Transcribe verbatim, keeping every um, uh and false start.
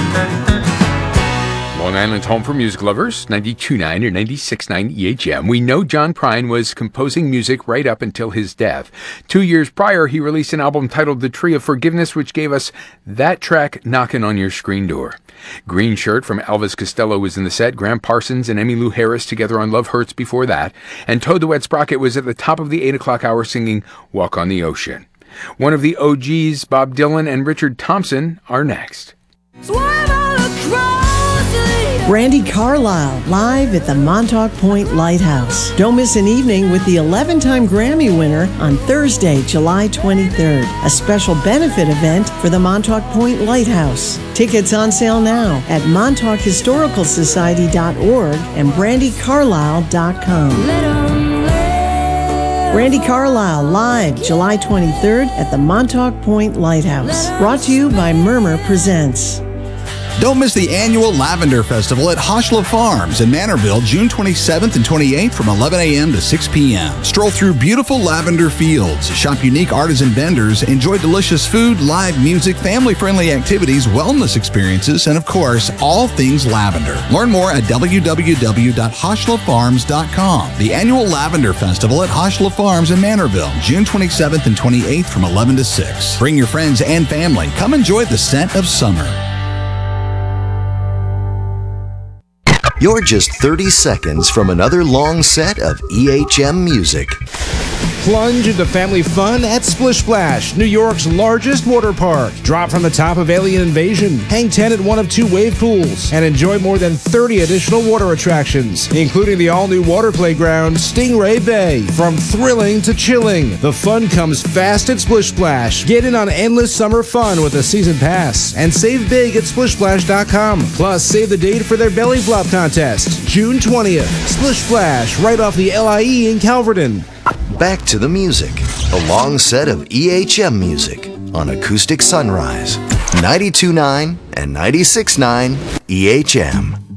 Long Island's home for music lovers, ninety-two point nine or ninety-six point nine E H M. We know John Prine was composing music right up until his death. Two years prior, he released an album titled The Tree of Forgiveness, which gave us that track, Knockin' on Your Screen Door. Green Shirt from Elvis Costello was in the set, Graham Parsons and Emmylou Harris together on Love Hurts before that, and Toad the Wet Sprocket was at the top of the eight o'clock hour singing Walk on the Ocean. One of the O Gs, Bob Dylan and Richard Thompson, are next. Brandi Carlile, live at the Montauk Point Lighthouse. Don't miss an evening with the eleven-time Grammy winner on Thursday, July twenty-third. A special benefit event for the Montauk Point Lighthouse. Tickets on sale now at montauk historical society dot org and brandi carlile dot com. Brandi Carlile, live July twenty-third at the Montauk Point Lighthouse. Brought to you by Murmur Presents. Don't miss the annual Lavender Festival at Hoshla Farms in Manorville, June twenty-seventh and twenty-eighth from eleven a.m. to six p.m. Stroll through beautiful lavender fields, shop unique artisan vendors, enjoy delicious food, live music, family-friendly activities, wellness experiences, and of course, all things lavender. Learn more at w w w dot hoshla farms dot com. The annual Lavender Festival at Hoshla Farms in Manorville, June twenty-seventh and twenty-eighth from eleven to six. Bring your friends and family. Come enjoy the scent of summer. You're just thirty seconds from another long set of E H M music. Plunge into family fun at Splish Splash, New York's largest water park. Drop from the top of Alien Invasion, hang ten at one of two wave pools, and enjoy more than thirty additional water attractions, including the all-new water playground, Stingray Bay. From thrilling to chilling, the fun comes fast at Splish Splash. Get in on endless summer fun with a season pass, and save big at splish splash dot com. Plus, save the date for their belly flop contest, June twentieth. Splish Splash, right off the L I E in Calverton. Back to the music. A long set of E H M music on Acoustic Sunrise. ninety-two point nine and ninety-six point nine E H M.